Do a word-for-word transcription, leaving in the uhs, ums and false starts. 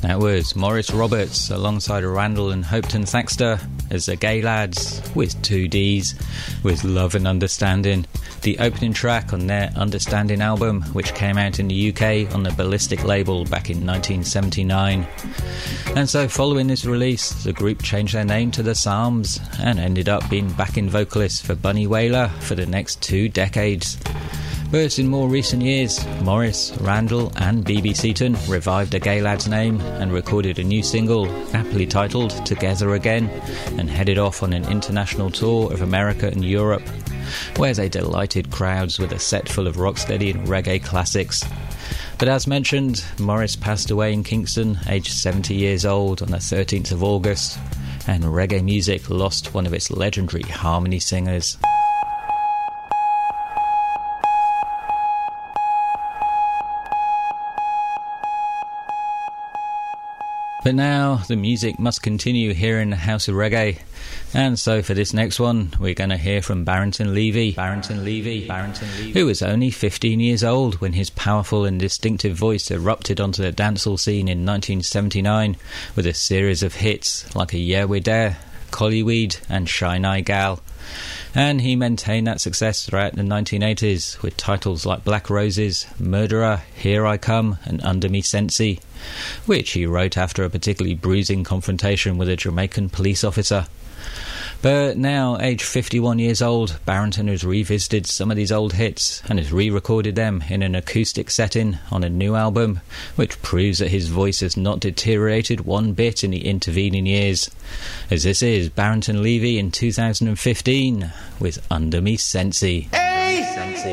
That was Maurice Roberts alongside Randall and Hopetoun Thaxter as the Gay Lads, with two Ds, with Love and Understanding, the opening track on their Understanding album, which came out in the U K on the Ballistic label back in nineteen seventy-nine. And so following this release, the group changed their name to the Psalms and ended up being backing vocalists for Bunny Wailer for the next two decades. But in more recent years, Maurice, Randall and B B Seaton revived the Gay Lads name and recorded a new single, aptly titled Together Again, and headed off on an international tour of America and Europe, where they delighted crowds with a set full of rocksteady and reggae classics. But as mentioned, Maurice passed away in Kingston, aged seventy years old, on the thirteenth of August, and reggae music lost one of its legendary harmony singers. But now the music must continue here in the House of Reggae, and so for this next one we're going to hear from Barrington Levy, Barrington Levy, Barrington Levy, who was only fifteen years old when his powerful and distinctive voice erupted onto the dancehall scene in nineteen seventy-nine with a series of hits like A Yeah We're There, Collyweed and Shine Eye Gal. And he maintained that success throughout the nineteen eighties with titles like Black Roses, Murderer, Here I Come and Under Me Sensi, which he wrote after a particularly bruising confrontation with a Jamaican police officer. But now, aged fifty-one years old, Barrington has revisited some of these old hits and has re-recorded them in an acoustic setting on a new album, which proves that his voice has not deteriorated one bit in the intervening years. As this is Barrington Levy in two thousand fifteen with Under Me Sensi. Hey! Sensi.